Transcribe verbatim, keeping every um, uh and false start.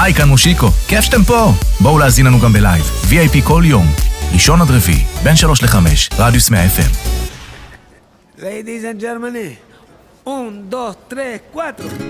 היי, כאן מושיקו, כיף שאתם פה. בואו להזין לנו גם בלייב, וי איי פי כל יום, ראשון עד רביעי, בין שלוש לחמש, רדיוס מאה אף אם. Ladies and gentlemen, un, dos, tres, cuatro.